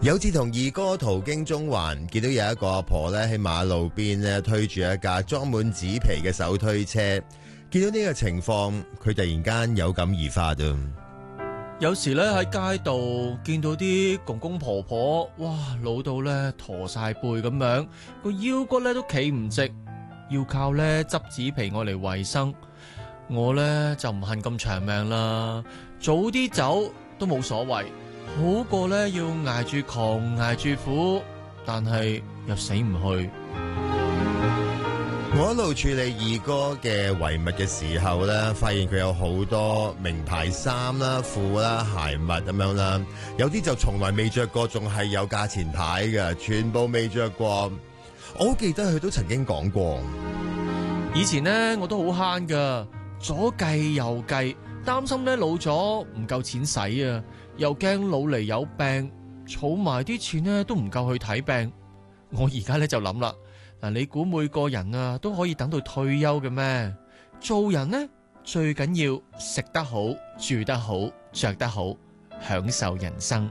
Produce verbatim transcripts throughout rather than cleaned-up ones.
有次同二哥途經中環，見到有一個阿婆咧喺馬路邊咧推住一架裝滿紙皮嘅手推車，見到呢個情況，佢突然間有感而發啊！ 有時咧喺街度見到啲公公婆婆，哇，老到咧駝晒背咁樣，個腰骨咧都企唔直，要靠咧執紙皮我嚟維生。我咧就唔恨咁長命啦，早啲走都冇所謂。好過咧要捱住窮捱住苦，但係又死唔去。 我一路處理二哥嘅遺物嘅時候咧，發現佢有好多名牌衫啦、褲啦、鞋襪咁樣啦，有啲就從來未着過，仲係有價錢牌嘅，全部未着過。我好記得佢都曾經講過， 以前咧我都好慳噶，左計右計，擔心咧老咗唔夠錢使啊。又驚老嚟有病，儲埋啲錢咧都唔夠去睇病。我而家咧就諗啦，嗱，你估每個人啊都可以等到退休嘅咩？做人呢，最緊要食得好、住得好、着得好，享受人生。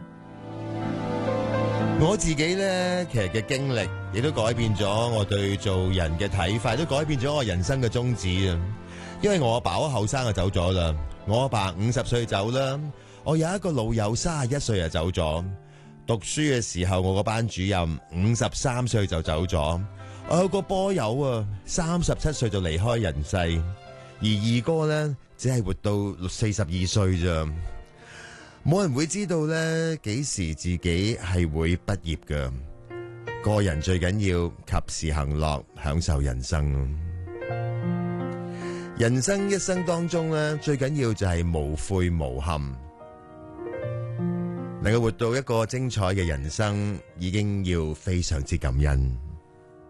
我自己呢，其實嘅經歷亦都改變咗我對做人嘅睇法，都改變咗我人生嘅宗旨啊！因為我阿爸好後生就走咗啦，我阿爸五十歲走啦。我有一個老友三十一歲就走咗，讀書嘅時候我個班主任五十三歲就走咗，我有個波友啊三十七歲就離開人世，而二哥呢，只係活到四十二歲咋，冇人會知道呢幾時自己係會畢業㗎。個人最緊要及時行樂，享受人生。人生一生當中呢，最緊要就係無悔無憾。能夠活到一個精彩嘅人生，已經要非常之感恩。